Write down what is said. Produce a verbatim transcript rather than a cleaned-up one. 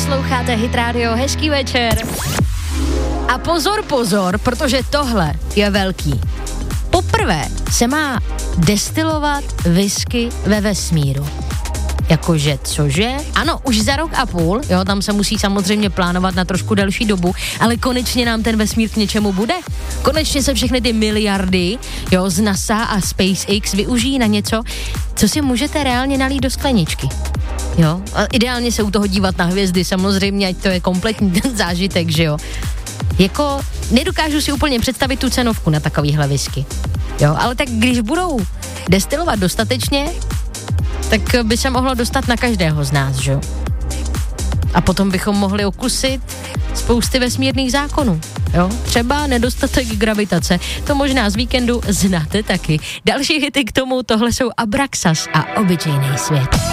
Posloucháte Hit Radio, hezký večer. A pozor, pozor, protože tohle je velký. Poprvé se má destilovat whisky ve vesmíru. Jakože, cože? Ano, už za rok a půl, jo, tam se musí samozřejmě plánovat na trošku delší dobu, ale konečně nám ten vesmír k něčemu bude. Konečně se všechny ty miliardy, jo, z NASA a SpaceX využijí na něco, co si můžete reálně nalít do skleničky. Jo, a ideálně se u toho dívat na hvězdy, samozřejmě, ať to je kompletní ten zážitek, že jo. Jako, nedokážu si úplně představit tu cenovku na takovýhle whisky. Jo, ale tak když budou destilovat dostatečně, tak by se mohlo dostat na každého z nás, že jo? A potom bychom mohli okusit spousty vesmírných zákonů, jo? Třeba nedostatek gravitace, to možná z víkendu znáte taky. Další hity k tomu, tohle jsou Abraxas a Obyčejný svět.